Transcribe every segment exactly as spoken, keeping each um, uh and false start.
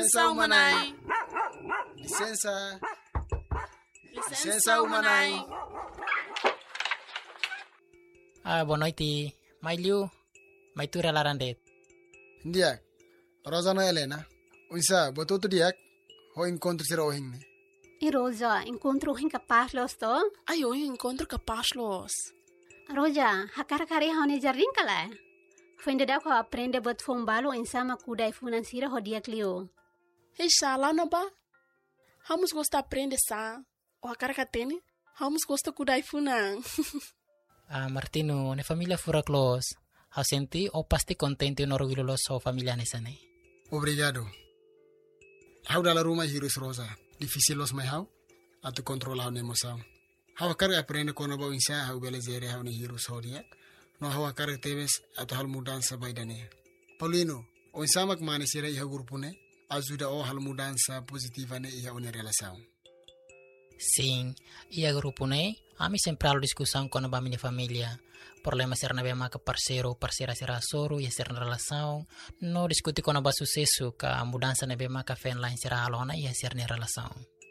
Licença umanai. Licença. Licença umanai. Ah, boa noite. Mai liu, mai tu relarandet. Ndiak. Rosana Helena. Unsa, botou tu diak. Ho encontro sira ohing ne. E Rosa, encontro hin capaz los to? Ai, eu encontro capaz los. Rosa, hakar kari haune jarrin kala. Fende da ko aprende bot fombalo insama kuda financiera ho dia clio. Hei, lá na ba. Vamos gostar aprender sa. O a cara que tem, vamos gostar cuidar funan. Ah, Martino, ne familia fura close. Hau senti o pasti contente no orgulho lo so familia nesane. Obrigado. Hau dalla Roma hirus Rosa. Difícil los mai hau. Atu controla ne emoção. Hau kar aprende kono ba insa hau belezere hau ne hirus hodia. No hau kar teves atu hal mudança baidane. Paulino, o insamak mane sira iha grupo ne. Ajuda o hal mudança positiva ne iha une relação. Sim, e a grupo ne, ami sempre halo discussão com a minha família. Problema ser na bema que parceiro, parceira será soro e ser na relação. No discute com a sucesso que a mudança na bema que fen lá será alona e ser na relação.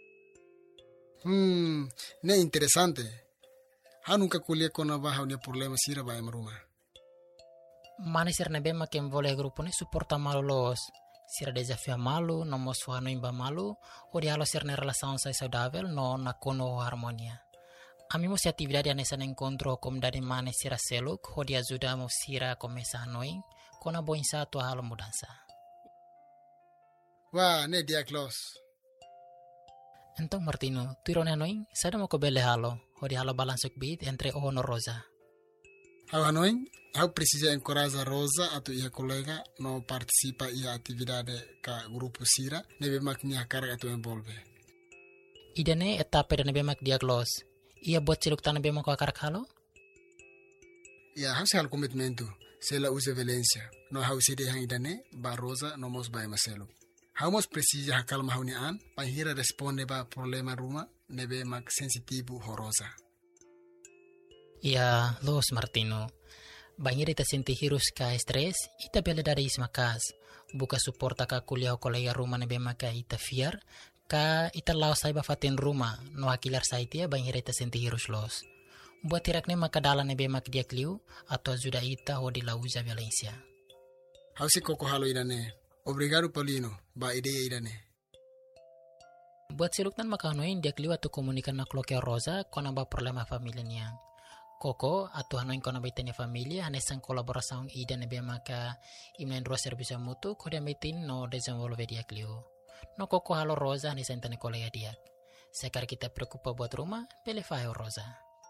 Hmm, ne interessante. Ha nunca colhe com a barra ne problema sira ba emruma. Mana ser na bema que envolve a grupo ne suporta malo los. Sira desafio malu, no mosfo no imba malu, o dialo ser na relação sai saudável, no na kono harmonia. Ami mo si atividade nessa encontro como dari mane sira seluk, o di ajuda mo sira começa noi, kona boinsa tua halo mudança. Wah, ne dia close. Então Martino, tu irone noi, sada mo ko bele halo, o di halo balansuk bit entre o no Rosa. Hau hanoi, hau precisa encorajar Rosa atau ia colega no participa ia atividade ka grupo sira, nebe mak nia carga tu envolve. Idane etapa da nebe mak diaglos. Ia buat ciluk tanah bema ko akarak halo? Ia hau sehal komitmentu, sela usa Valencia, no hau sede hang idane, ba Rosa no mos ba maselu. Hau mos precisa hakal mahuni an, panghira responde ba problema ruma, nebe mak sensitivo ho Rosa. Ia, los Martino. Banhir ita senti hirus ka stres, ita bela dari ismakas. Buka suporta ka kuliah o kolega rumah nebe maka ita fiar, ka ita lao sai bafatin rumah, no akilar saitia banhir ita senti hirus los. Buat tirak ne maka dala nebe mak dia kliu, atau ajuda ita ho di lauza Valencia. Hau si koko halo idane. Obrigado Paulino, ba ideia idane. Buat siluktan maka noin dia kliu atau komunikan na kloke Rosa, kona ba problema familia niang. Koko atau hanoin kona baitanya familia hanesan kolaboração ida nebe maka imnen ro serviço mutu kode metin no desenvolve dia clio. No koko halo Rosa hanesan tane kolega dia. Sekar kita preocupa buat rumah, pele faio Rosa.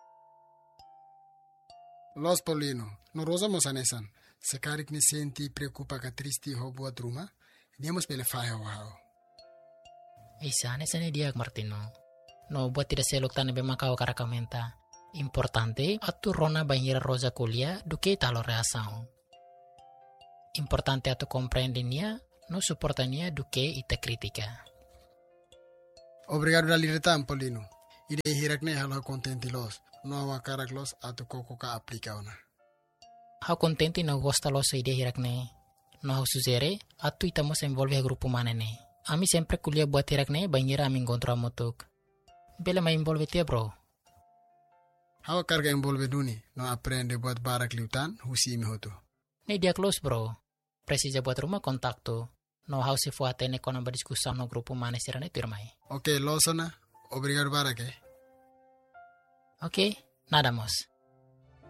Los Paulino, no Rosa mos hanesan. Sekarik ni senti preocupa ka tristi ho buat rumah, diamos pele faio hao. Isa hanesan dia Martino. No buat tidak selok tane be maka o karakamenta. Importante atu rona banhira Rosa kuliah duke talo reação. Importante atu compreendinia, no suportania duke ita kritika. Obrigado da liretan Paulino. Ide hirakne halo contenti los, no awa karak los atu koko ka aplika ona. Hau contenti no gosta los ide hirakne. No hau suzere, atu itamos envolve a grupo manene. Ami sempre kuliah buat hirakne banhira ami encontro amutuk. Bela ma envolve tia bro. Hawa carga envolve duni, no aprende buat barak liutan, husi imi hotu. Ne dia close bro. Precisa buat rumah kontaktu. No how se fuate ne kona berdiskusa no grupo mane sirane turmai. Ok, losona. Obrigado barak eh. Ok, nada mos.